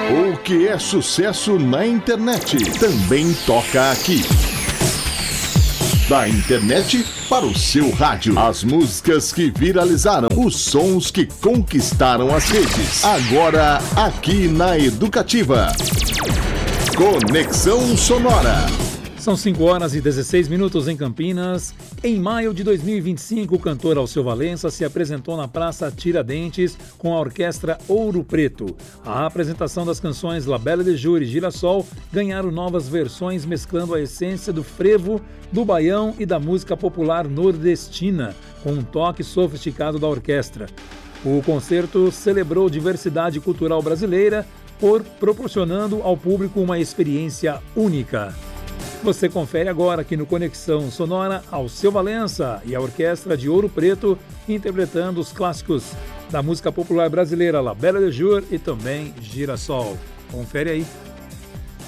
O que é sucesso na internet também toca aqui. Da internet para o seu rádio. As músicas que viralizaram, os sons que conquistaram as redes. Agora, aqui na Educativa. Conexão Sonora. São 5h16 em Campinas. Em maio de 2025, o cantor Alceu Valença se apresentou na Praça Tiradentes com a orquestra Ouro Preto. A apresentação das canções La Belle de Jour e Girassol ganharam novas versões mesclando a essência do frevo, do baião e da música popular nordestina, com um toque sofisticado da orquestra. O concerto celebrou diversidade cultural brasileira, proporcionando ao público uma experiência única. Você confere agora aqui no Conexão Sonora Alceu Valença e a Orquestra de Ouro Preto interpretando os clássicos da música popular brasileira La Belle de Jour e também Girassol. Confere aí.